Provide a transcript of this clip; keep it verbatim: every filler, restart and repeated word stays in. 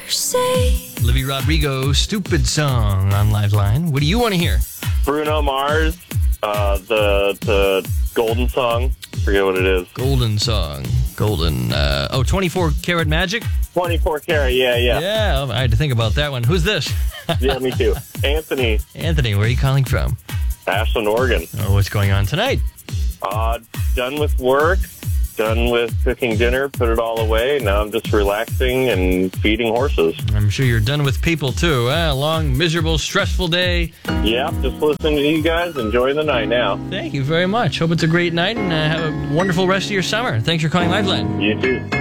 say. Olivia Rodrigo, Stupid Song on Liveline. What do you want to hear? Bruno Mars, uh, the the Golden Song. Forget what it is. Golden Song. Golden. Uh, oh, twenty-four Karat Magic? twenty-four karat, yeah, yeah. Yeah, I had to think about that one. Who's this? Yeah, me too. Anthony. Anthony, where are you calling from? Ashland, Oregon. Oh, what's going on tonight? Uh, done with work, done with cooking dinner, put it all away. Now I'm just relaxing and feeding horses. I'm sure you're done with people, too. Eh? A long, miserable, stressful day. Yeah, just listening to you guys, enjoying the night now. Thank you very much. Hope it's a great night, and uh, have a wonderful rest of your summer. Thanks for calling Liveline. You too.